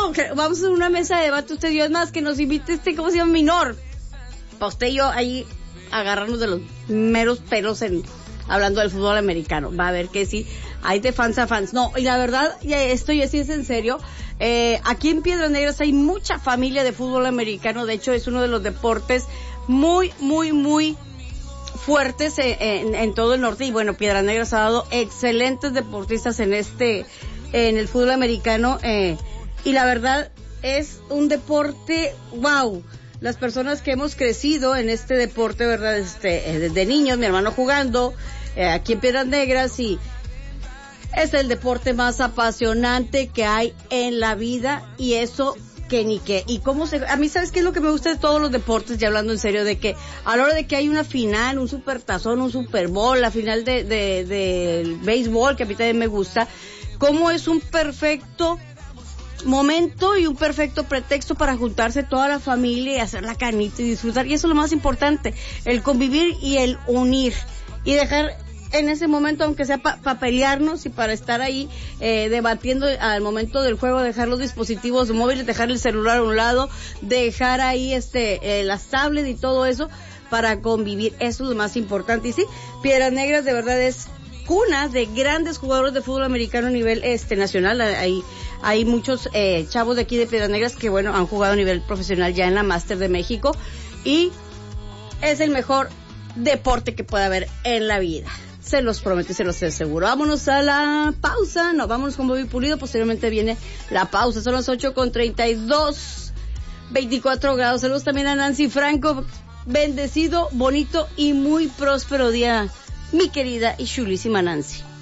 vamos a hacer una mesa de debate usted y yo, es más, que nos invite ¿cómo se llama? Minor. Para usted y yo ahí agarrarnos de los meros pelos hablando del fútbol americano. Va a ver que sí, hay de fans a fans. No, y la verdad, esto ya sí es en serio. Aquí en Piedras Negras hay mucha familia de fútbol americano. De hecho, es uno de los deportes muy, muy, muy fuertes en todo el norte. Y bueno, Piedras Negras ha dado excelentes deportistas en el fútbol americano. Y la verdad, es un deporte, wow. Las personas que hemos crecido en este deporte, ¿verdad? Desde niños, mi hermano jugando, aquí en Piedras Negras, y es el deporte más apasionante que hay en la vida, y eso que ni qué. Y a mí, ¿sabes qué es lo que me gusta de todos los deportes? Ya hablando en serio, de que a la hora de que hay una final, un supertazón, un Super Bowl, la final del béisbol, que a mí también me gusta, cómo es un perfecto momento y un perfecto pretexto para juntarse toda la familia y hacer la canita y disfrutar, y eso es lo más importante, el convivir y el unir, y dejar en ese momento, aunque sea para pelearnos y para estar ahí debatiendo al momento del juego, dejar los dispositivos móviles, dejar el celular a un lado, dejar ahí las tablets y todo eso para convivir. Eso es lo más importante. Y sí, Piedras Negras de verdad es cuna de grandes jugadores de fútbol americano a nivel nacional. Hay muchos chavos de aquí de Piedras Negras que, bueno, han jugado a nivel profesional ya en la Máster de México, y es el mejor deporte que puede haber en la vida. Se los prometo y se los aseguro. Vámonos a la pausa. No, vámonos con Bobby Pulido. Posteriormente viene la pausa. Son las 8:32, 24 grados. Saludos también a Nancy Franco. Bendecido, bonito y muy próspero día, mi querida y chulísima Nancy.